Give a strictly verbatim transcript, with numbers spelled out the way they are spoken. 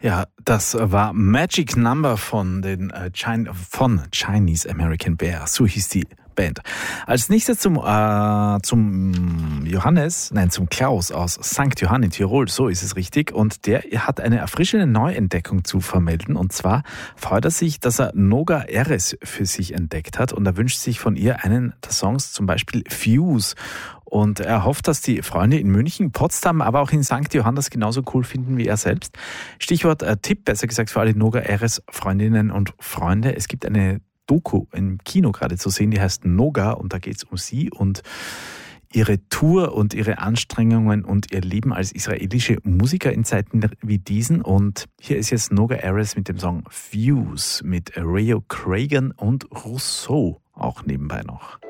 Ja, das war Magic Number von den äh, Chin- von Chinese American Bear, so hieß die Band. Als nächstes zum, äh, zum Johannes, nein, zum Klaus aus Sankt Johann in Tirol, so ist es richtig. Und der hat eine erfrischende Neuentdeckung zu vermelden. Und zwar freut er sich, dass er Noga Erez für sich entdeckt hat. Und er wünscht sich von ihr einen der Songs, zum Beispiel Fuse. Und er hofft, dass die Freunde in München, Potsdam, aber auch in Sankt Johann das genauso cool finden wie er selbst. Stichwort äh, Tipp, besser gesagt für alle Noga Erez Freundinnen und Freunde. Es gibt eine Doku im Kino gerade zu sehen, die heißt Noga, und da geht es um sie und ihre Tour und ihre Anstrengungen und ihr Leben als israelische Musiker in Zeiten wie diesen. Und hier ist jetzt Noga Erez mit dem Song Fuse mit Rio Cragen und Rousseau auch nebenbei noch.